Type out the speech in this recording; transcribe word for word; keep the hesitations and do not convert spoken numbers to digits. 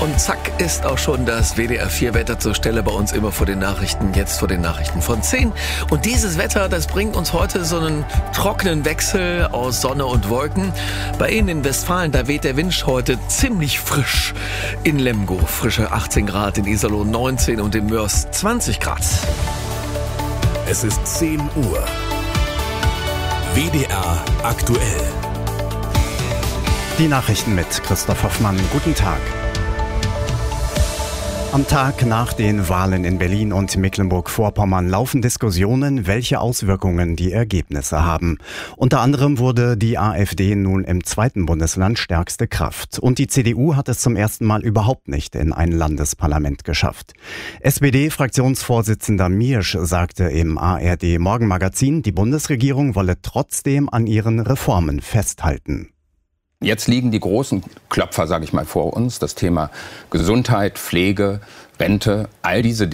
Und zack ist auch schon das W D R vier Wetter zur Stelle bei uns immer vor den Nachrichten, jetzt vor den Nachrichten von zehn. Und dieses Wetter, das bringt uns heute so einen trockenen Wechsel aus Sonne und Wolken. Bei Ihnen in Westfalen, da weht der Wind heute ziemlich frisch. In Lemgo frische achtzehn Grad, in Iserlohn neunzehn und in Mörs zwanzig Grad. Es ist zehn Uhr. W D R aktuell. Die Nachrichten mit Christoph Hoffmann. Guten Tag. Am Tag nach den Wahlen in Berlin und Mecklenburg-Vorpommern laufen Diskussionen, welche Auswirkungen die Ergebnisse haben. Unter anderem wurde die AfD nun im zweiten Bundesland stärkste Kraft. Und die C D U hat es zum ersten Mal überhaupt nicht in ein Landesparlament geschafft. S P D-Fraktionsvorsitzender Miersch sagte im A R D-Morgenmagazin, die Bundesregierung wolle trotzdem an ihren Reformen festhalten. Jetzt liegen die großen Klopfer, sage ich mal, vor uns. Das Thema Gesundheit, Pflege, Rente, all diese Dinge.